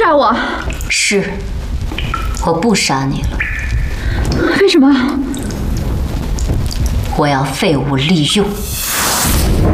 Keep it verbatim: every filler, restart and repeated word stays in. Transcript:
杀我？ 是，我不杀你了。 为什么？ 我要废物利用。